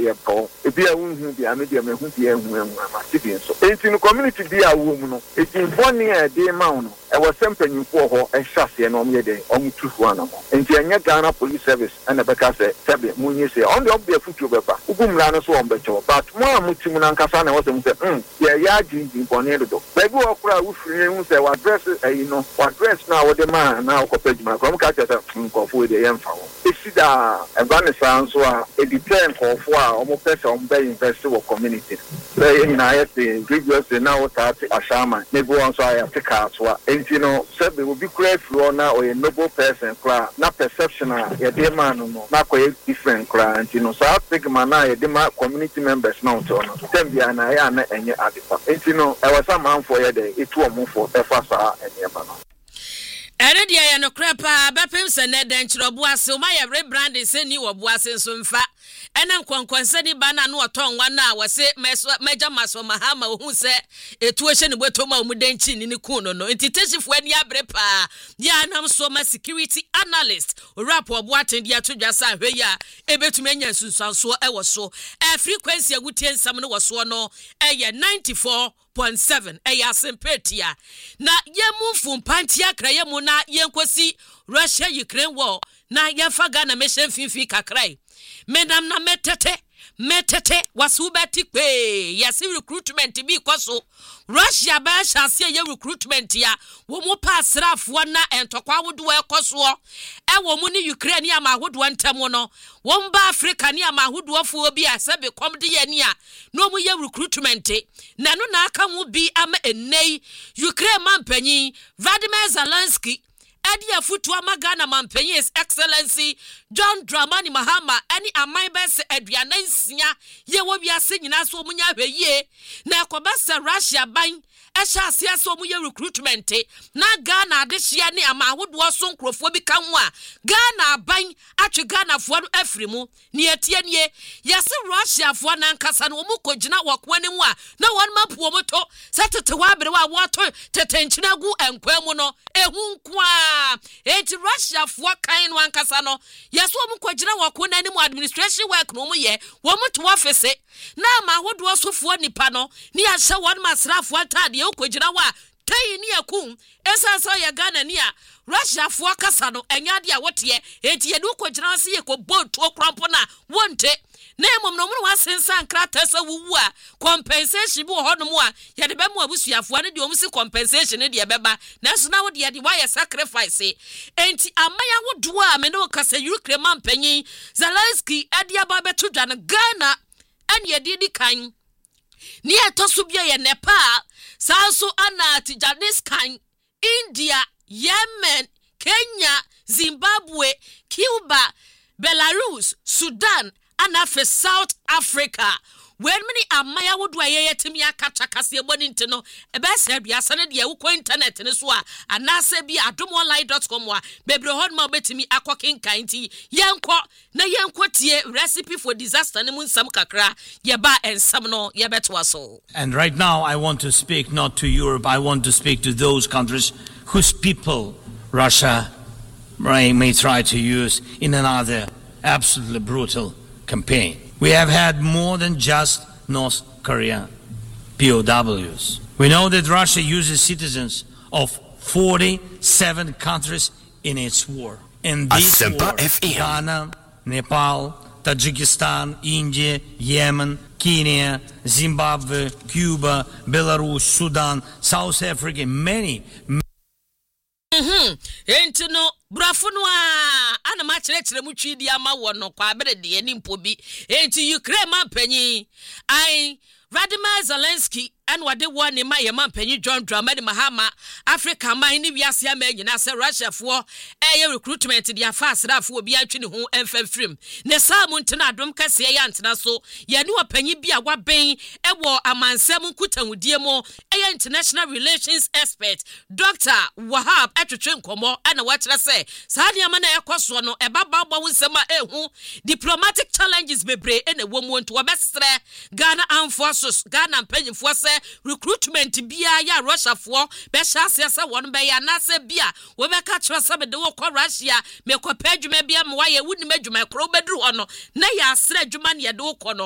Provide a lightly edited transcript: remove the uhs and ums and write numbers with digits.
ye po e bia wonhu bia me dia me hu bia hu ama tibien so enti no community bia wo mu no enti boni e de ma no e wo sempanyimfo ho e hyase na omye de omutufu anamo enti enya Ghana police service and beka se sebe munye se on the obia futu befa ugumra no so on becho but mo amutimu na nkasa na wo se ye ya jinji boni do bebi wo kura wo firi hu se wa address wa address na wo de ma na wo kopedi ma ko ka che se nkofo de ye mfa wo esida Afghanistan so a editen nkofo a omo pese on be invest wo community so na ye se previous na wo ta ashama maybe one so I take out so enti no sebe wo bi kura firi na o ye noble person kura na perception a ye de ma no na ko ye different kura enti no so I think man na ye de ma community members na so no tem bia na ya na enye adepa enti no e was am for ye de etu omo for e fa sa enye ba no ere dia ye no krapa bepem se ne den chirobo ase o ma ye rebrand se ni wo bo ase so mfa ena nkwankwanse ni ba na no oton wa na wo se meja maso mahama ohun se etu ehye ni boto ma omuden chi ni kun no entiteshifo ani abre pa ya nam so ma security analyst rap obo atendi atodwa sa hwe ya ebetumi anya sunsanso e wo so frequency agutie nsam no wo so no eye 94.7 eya sempetia na yemu fumpantia krayemu na yenkosi Russia Ukraine war na yefa Ghana mission finfi kakrai medam na metete wasubati kwe yasi recruitment bi kwaso Russia ba chance ye recruitment ya wo mo pasrafo na entokwa wodo ekoso e wo mu ni Ukraine ya mahodo ntam no wo mba Africa ni amahodo fo bi asebe komde ye ni a no mu ye recruitment na no na aka mu bi ama enei Ukraine mampanyi Vladimir Zelensky Edi afutu amagana mampenyi His Excellency John Dramani Mahama ani amaibese aduana nsia ye wo wiase nyina so munya hweye na ekobasa Russia ban ehya asia so mu ye recruitment na Ghana adehia ne amahodo so nkrofo bi kanwo a Ghana ban atwe Ghana fo no afrimu ne etie ne yase Russia fo na nkasa no mu kogina wakwane mu a na won mapuo moto setete wa bere wa woto tetenchina gu enkwa mu no ehu nkwa eti Russia fo kan no ankasa no yeso mu kogina wakwana ni mu administration work no mu ye wo mu to office na amahodo so fo nipa no ni ahye won masrafo atade okogina wa tai ni akum esanso ya Ghana ni a Russia fo kasa no enyade a wote eti ye du kogina se ye ko boat okrampo na wonte na emom no mu wasensan krata sa wuwu a compensation bi ho no mu a ye de be mu abusuafo ne de omsi compensation ne de beba na so na wo de ye why sacrifice enti amaya wodo a me no kasa Ukraine mampanyi Zelensky ade aba beto dwa no Ghana ane ye di kan ni etoso bia ye Nepal sanso ana Tajikistan India Yemen Kenya Zimbabwe Cuba Belarus Sudan and for South Africa when many amaya would way yetimi akacha kase boni ntino e be se aduasa ne de wo internet ne so a anase bi adomonline.com wa bebre hon ma betimi akokenkan nti yenko tie recipe for disaster ne mun sam kakra ye ba ensam no ye beto aso. And right now I want to speak not to Europe, I want to speak to those countries whose people Russia may try to use in another absolutely brutal campaign. We have had more than just North Korea POWs. We know that Russia uses citizens of 47 countries in its war. In this war, Ghana, Nepal, Tajikistan, India, Yemen, Kenya, Zimbabwe, Cuba, Belarus, Sudan, South Africa, many. Enti no brafunu a ana ma kyerɛkyerɛ mu twidi ama wɔ no kwa bere de ani mpo bi enti Ukraine mampanyi ai Vladimir Zelensky and what they want in my mampanyi John Dramani Mahama Africa man ni wiase ama nyina se Russia for recruitment dia fast raf obi atwe ne ho emfafrim ne samu ntena adom kase ya ntena so ye ne opanyi bi a waben ewo amansem nkutahudie mo international relations expert Dr. Wahab atwetwe nkomo ana wakyerɛ sɛ saa ne ama na ekoso no ebaba wo nsema ehu diplomatic challenges bebre ene wo mu nto obesre Ghana Forces Ghana mpanyimfo sɛ recruitment bia ya Russia for be hyase sɛ won be ya na sɛ bia wo be ka kyerɛ sɛ be de wo kɔ Russia me kɔ pa adwuma bia me wa ye wuni madwuma kro bedru ho no na ya asra adwuma ne ye de wo kɔ no